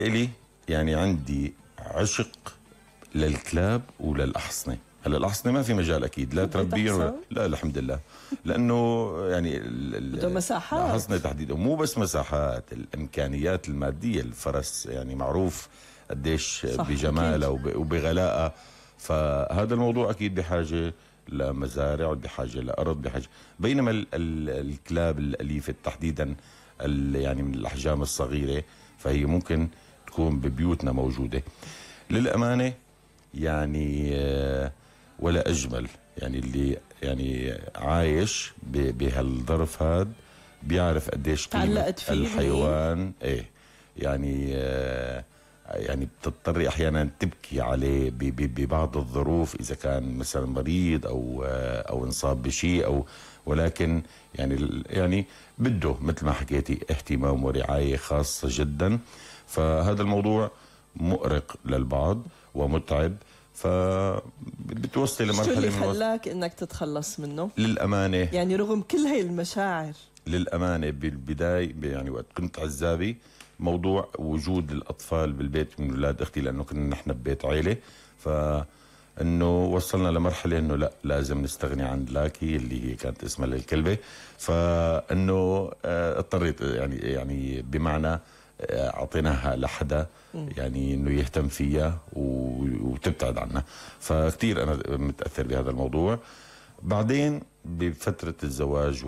إلي يعني عندي عشق للكلاب وللأحصنة. هلا الأحصنة ما في مجال أكيد لا تربيه لا الحمد لله، لأنه يعني بده مساحات. الأحصنة تحديدا مو بس مساحات، الإمكانيات المادية. الفرس يعني معروف قديش بجمالها وبغلاءها، فهذا الموضوع أكيد بحاجة لمزارع، بحاجة لأرض، بحاجة. بينما الكلاب الأليفة تحديدا يعني من الأحجام الصغيرة فهي ممكن تكون ببيوتنا موجودة. للأمانة يعني ولا أجمل يعني اللي يعني عايش بهالظرف هذا بيعرف قديش قيمة الحيوان. ايه يعني يعني بتضطري احيانا تبكي عليه ببعض الظروف اذا كان مثلا مريض او انصاب بشيء او، ولكن يعني بده مثل ما حكيتي اهتمام ورعاية خاصة جدا. فهذا الموضوع مؤرق للبعض ومتعب، فبتوصل لمرحلة. شو اللي خلاك انك تتخلص منه؟ للأمانة يعني رغم كل هاي المشاعر. للأمانة بالبداية يعني وقت كنت عزابي موضوع وجود الأطفال بالبيت من أولاد أختي، لأنه كنا نحن ببيت عائلة، فإنه وصلنا لمرحلة إنه لا لازم نستغني عن لاكي اللي هي كانت اسمها للكلبة. فإنه اضطريت يعني بمعنى أعطيناها لحدا يعني إنه يهتم فيها وتبتعد عنها. فكتير أنا متأثر بهذا الموضوع. بعدين بفترة الزواج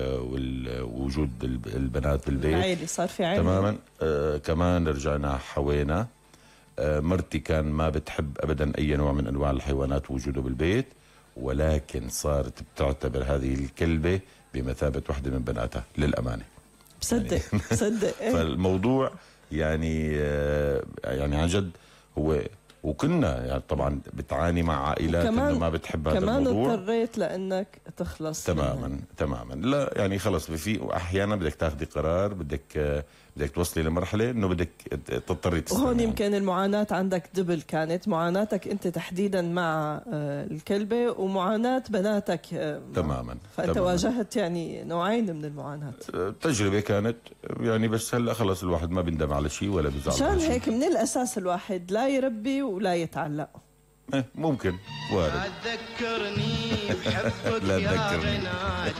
ووجود البنات بالبيت العائلة صار في عائلة تماما. كمان رجعنا حوينا. مرتي كان ما بتحب أبدا أي نوع من أنواع الحيوانات وجوده بالبيت، ولكن صارت بتعتبر هذه الكلبة بمثابة واحدة من بناتها للأمانة. بصدق يعني بصدق. فالموضوع يعني عن جد هو. وكنا يعني طبعا بتعاني مع عائلات انه ما بتحب هذا الموضوع. كمان اضطريت لانك تخلص تماما منها. تماما. لا يعني خلص في احيانا بدك تاخذي قرار، بدك توصلي لمرحله انه بدك تضطري تستنى. وهون يمكن المعاناه عندك دبل، كانت معاناتك انت تحديدا مع الكلبه ومعاناه بناتك. تماما. فانت تماماً. واجهت يعني نوعين من المعاناه. تجربه كانت يعني، بس هلا خلص الواحد ما بيندم على شيء ولا بيزعل. عشان هيك من الاساس الواحد لا يربي ولا يتعلق. ممكن وارد. لا تذكرني بحبك لا يا تذكرني. عناد